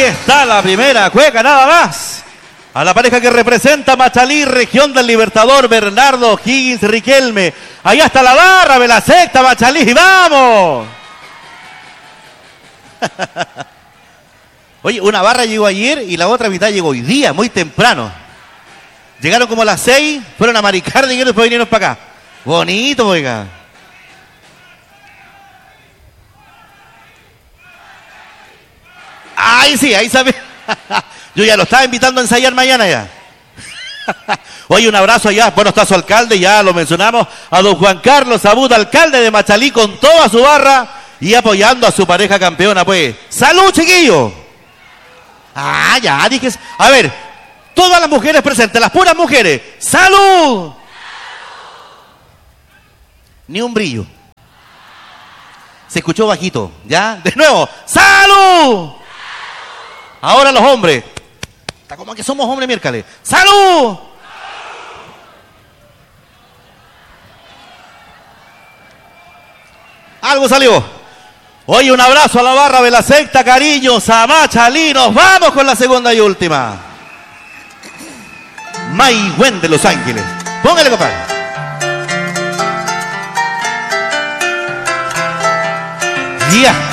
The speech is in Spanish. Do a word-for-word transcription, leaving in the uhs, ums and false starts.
está la primera cueca, nada más. A la pareja que representa Machalí, región del Libertador, Bernardo Higgins Riquelme. Allá está la barra de la secta Machalí, y ¡vamos! Oye, una barra llegó ayer y la otra mitad llegó hoy día, muy temprano. Llegaron como a las seis, fueron a Maricar y después vinieron para acá. Bonito, oiga. Ay, sí, ahí sabe. Yo ya lo estaba invitando a ensayar mañana ya. Oye, un abrazo allá. Bueno, está su alcalde, ya lo mencionamos. A don Juan Carlos Abud, alcalde de Machalí, con toda su barra y apoyando a su pareja campeona, pues. ¡Salud, chiquillo! Ah, ya, dije. A ver, todas las mujeres presentes, las puras mujeres. ¡Salud! Ni un brillo. Se escuchó bajito, ¿ya? De nuevo. ¡Salud! Ahora los hombres. Está como que somos hombres miércoles. ¡Salud! Algo salió. Oye, un abrazo a la barra de la secta, cariños, a Machalí. Nos vamos con la segunda y última. May Gwen de Los Ángeles. Póngale, compadre. Ya.